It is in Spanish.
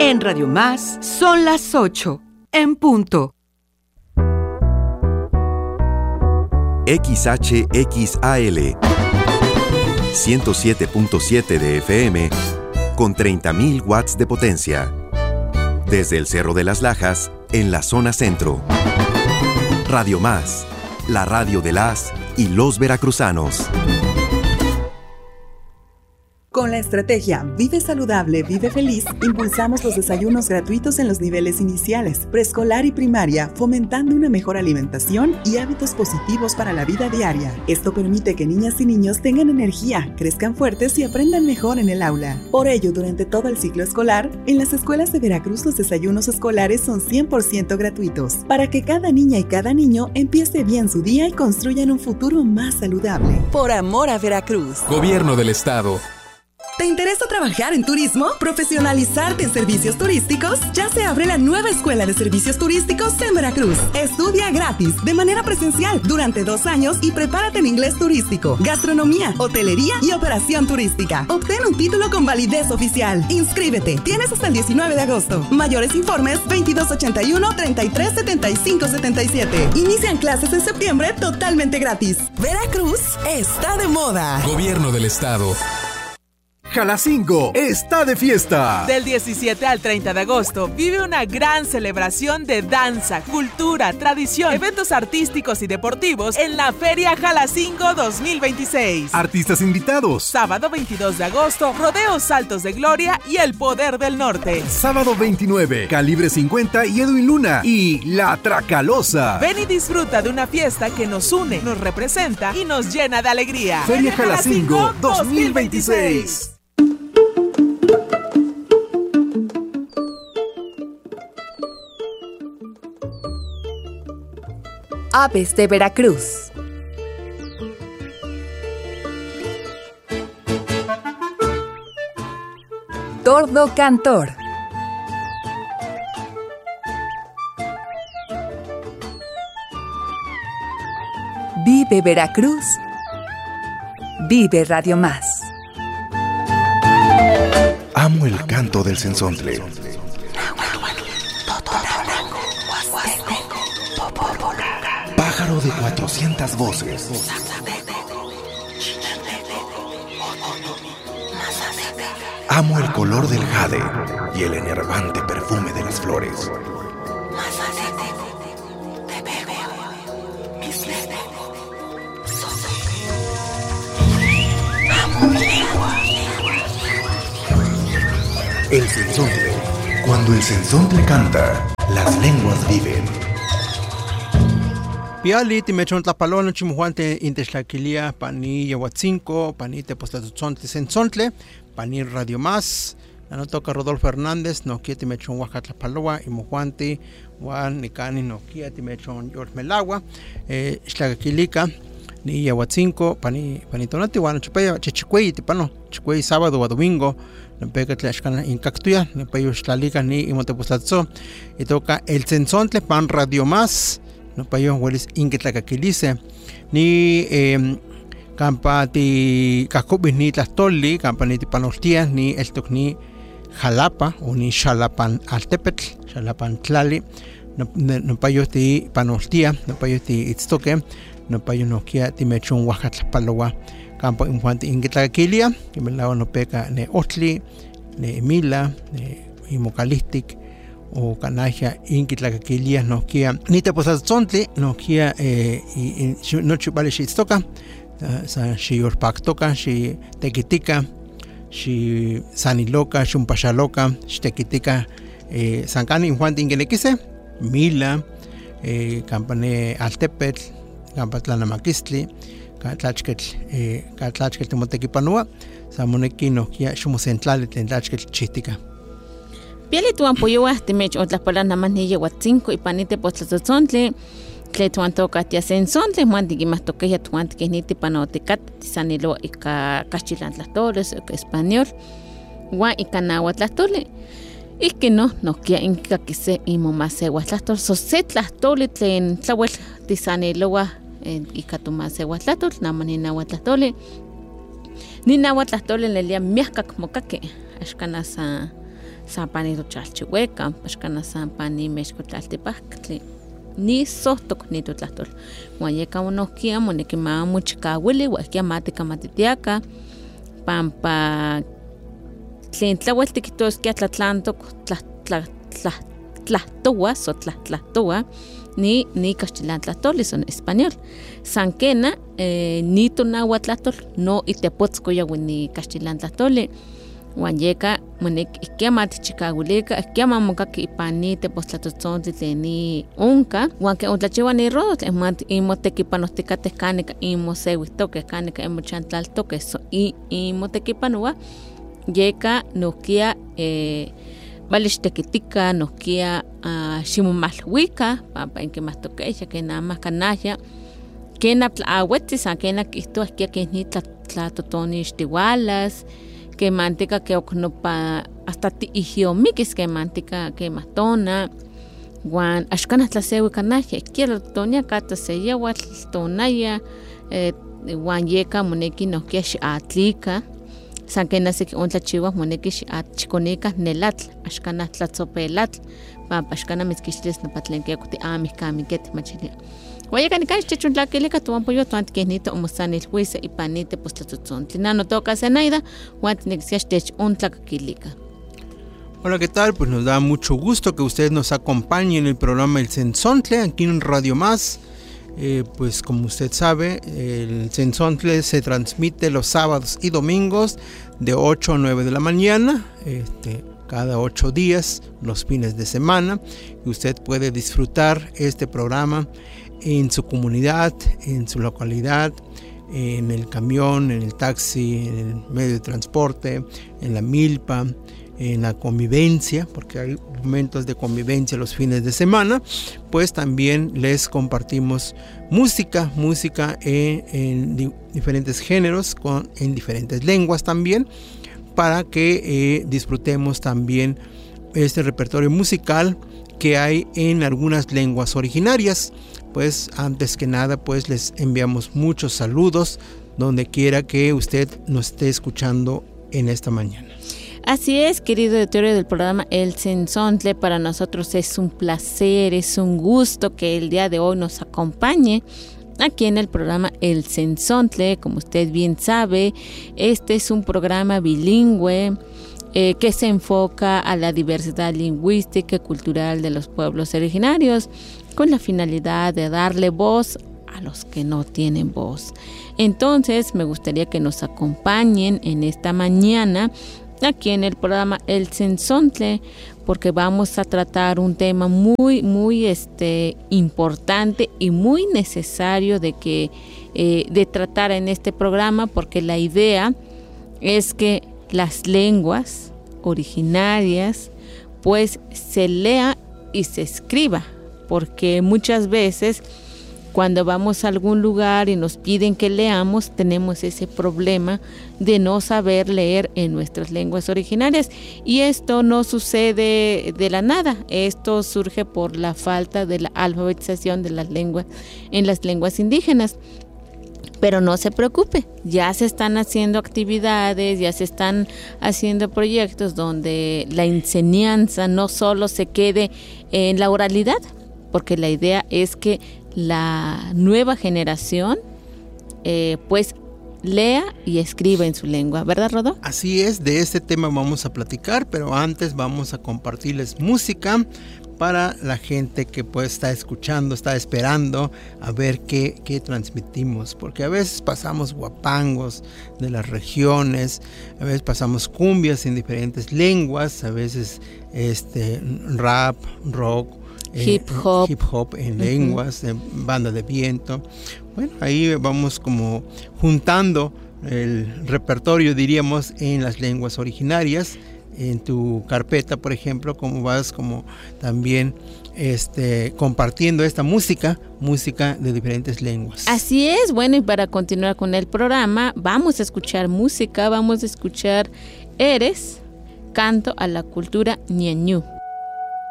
En Radio Más son las 8, en punto. XHXAL 107.7 de FM con 30.000 watts de potencia. Desde el Cerro de las Lajas, en la zona centro. Radio Más, la radio de las y los veracruzanos. Con la estrategia Vive Saludable, Vive Feliz, impulsamos los desayunos gratuitos en los niveles iniciales, preescolar y primaria, fomentando una mejor alimentación y hábitos positivos para la vida diaria. Esto permite que niñas y niños tengan energía, crezcan fuertes y aprendan mejor en el aula. Por ello, durante todo el ciclo escolar, en las escuelas de Veracruz los desayunos escolares son 100% gratuitos, para que cada niña y cada niño empiece bien su día y construyan un futuro más saludable. Por amor a Veracruz. Gobierno del Estado. ¿Te interesa trabajar en turismo? ¿Profesionalizarte en servicios turísticos? Ya se abre la nueva Escuela de Servicios Turísticos en Veracruz. Estudia gratis, de manera presencial, durante 2 años y prepárate en inglés turístico, gastronomía, hotelería y operación turística. Obtén un título con validez oficial. Inscríbete. Tienes hasta el 19 de agosto. Mayores informes 2281-337577. Inician clases en septiembre totalmente gratis. Veracruz está de moda. Gobierno del Estado. Jalacingo está de fiesta. Del 17 al 30 de agosto vive una gran celebración de danza, cultura, tradición, eventos artísticos y deportivos en la Feria Jalacingo 2026. Artistas invitados. Sábado 22 de agosto, Rodeos Saltos de Gloria y El Poder del Norte. Sábado 29, Calibre 50 y Edwin Luna y La Tracalosa. Ven y disfruta de una fiesta que nos une, nos representa y nos llena de alegría. Feria Jalacingo 2026. Aves de Veracruz. Tordo cantor. Vive Veracruz. Vive Radio Más. Amo el canto del cenzontle. Pájaro de 400 voces. Amo el color del jade y el enervante perfume de las flores. El cenzontle. Cuando el cenzontle canta, las lenguas viven. Piali timechon tlapalona chimuhuante intextlaquilia pani Yahuatzinco, pani tepostatotzontle cenzontle, pani Radio Más. No toca Rodolfo Hernández, no quiere timechon Oaxatlapaloa, y muhuante, Juan Nicani, no quiere timechon George Melagua, Xtlaquilica, ni Yahuatzinco, pani tonati, Juan Chupaya, Chichicuey, tipano, Chicuey sábado o domingo, no pega tlashcana incactuya, no pega Xtlalica ni Imotepostatzo, y toca el cenzontle, pan Radio Más. No payo huelis inquetlacaquilice ni campa ti cacubis ni tlastoli campa ni tipanostías ni esto ni Jalapa o ni Xalapan Altepetl Xalapan Tlali no payo ti panostia no payo ti itztoque no payo no kia ti mechon Oaxatlapaloa campa infanti inquetlacaquilia que me la no peca ne Otli ne Mila ne Imocalistic o canajia inquitlacaquilia no kia ni te posatzontli no kia no chupale xitzoca sa xiorpactoca xi tequitica xi saniloca xumpaxaloca xtequitica sancani injuan tinquenequise Mila campane Altepetl campatlanamaquistli catlachquetl timotequipanua samoneki no kia xumucentlali tlen tlachquetl chihtica. Piali tuan poyoa timech otlapalan naman ni Yahuatzinco y panite postlatzontli tle tuan toka tia cenzontle muan tiquimahtoqueya tuan tiquehniti panoticat tisanilo ika cachilantlahtoles español huan ika nahuatlahtoli Ike no kia inka kise imomasehuatlahtol so se tlahtoli tlen tlauel tisaniloa ika tomasehuatlahtol naman ninahuatlahtoli lelia miahkak mokaki axkan Sapanito chalchihueca, Pashkana Sampani Meshkotlaltepactli. Ni sohtok ni tutlahtol. Huanyeka unohkia monekima muchikawili, huakia matika matitiaka, pampa tlen tlaueltikitoskia tlatlantok tlahtowa, so tlahtowa, ni castellantlahtoli son español. Sankena ni tonahuatlahtol no itepotzkoya ni castellantlahtoli. Huanyeka monek ikiamati chikawilika, ikiamamokaki ipani tepostlatotzontli tleni onka, huanke ontlachiwa ni rodotl, imotekipanohtikateh kanika imoseuihtokeh, kanika imochantlалтokeh, so imotekipanowa, yeka nohkia valixtekitika, nohkia ximomalhuika, pampa inkimahtokehya ken amah kanahya, ken atlauetzi san ken akihtowa ihkia ken ni tlatotonixtiualas, que mantica que oknopa hasta tiihiomikis que mantica que matona guan ashkana tlasewi kanahya quiero tonia kata seyewa tonaya guan yeka moneki nohkia xiatlika san que nasiki ontlachiwa moneki xiatchikonika nelatl ashkana tlatzopelatl pampa ashkana mitzkixtilis napatlenkiakuti amihkamiketi machilia. Huayeka nikax chichuntlakilika tuampoyo tuantikenito omosanilhuisa ipanite postlatotzontli. Nano toca Zenaida, huantinexiax techontlakilika. Hola, ¿qué tal? Pues nos da mucho gusto que ustedes nos acompañen en el programa El Tzentzontle, aquí en Radio Más. Pues como usted sabe, el Tzentzontle se transmite los sábados y domingos de 8 a 9 de la mañana, cada 8 días, los fines de semana. Y usted puede disfrutar este programa en su comunidad, en su localidad, en el camión, en el taxi, en el medio de transporte, en la milpa, en la convivencia, porque hay momentos de convivencia los fines de semana. Pues también les compartimos música en diferentes géneros, en diferentes lenguas también, para que disfrutemos también este repertorio musical que hay en algunas lenguas originarias. Pues antes que nada, pues les enviamos muchos saludos donde quiera que usted nos esté escuchando en esta mañana. Así es, querido auditorio del programa El Tzentzontle, para nosotros es un placer, es un gusto que el día de hoy nos acompañe aquí en el programa El Tzentzontle. Como usted bien sabe, este es un programa bilingüe que se enfoca a la diversidad lingüística y cultural de los pueblos originarios, con la finalidad de darle voz a los que no tienen voz. Entonces, me gustaría que nos acompañen en esta mañana aquí en el programa El Tzentzontle, porque vamos a tratar un tema muy importante y muy necesario de tratar en este programa, porque la idea es que las lenguas originarias pues se lea y se escriba, porque muchas veces cuando vamos a algún lugar y nos piden que leamos, tenemos ese problema de no saber leer en nuestras lenguas originarias, y esto no sucede de la nada. Esto surge por la falta de la alfabetización de las lenguas en las lenguas indígenas. Pero no se preocupe, ya se están haciendo actividades, ya se están haciendo proyectos donde la enseñanza no solo se quede en la oralidad, porque la idea es que la nueva generación pues lea y escriba en su lengua, ¿verdad, Rodó? Así es, de este tema vamos a platicar, pero antes vamos a compartirles música para la gente que pues está escuchando, está esperando a ver qué transmitimos, porque a veces pasamos guapangos de las regiones, a veces pasamos cumbias en diferentes lenguas, a veces rap, rock, hip hop en lenguas, banda de viento. Bueno, ahí vamos como juntando el repertorio, diríamos, en las lenguas originarias. En tu carpeta, por ejemplo, como vas como también compartiendo esta música de diferentes lenguas. Así es. Bueno, y para continuar con el programa, vamos a escuchar música, vamos a escuchar Eres, canto a la cultura ñañú.